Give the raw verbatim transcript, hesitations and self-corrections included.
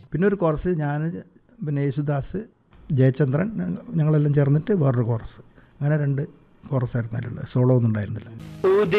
പിന്നെ ഒരു കോറസ് ഞാൻ, പിന്നെ യേശുദാസ്, ജയചന്ദ്രൻ, ഞങ്ങളെല്ലാം ചേർന്നിട്ട് വേറൊരു കോറസ്. അങ്ങനെ രണ്ട് കോറസ് ആയിരുന്നു അതിലുള്ളത്. സോളോ ഒന്നും ഉണ്ടായിരുന്നില്ല.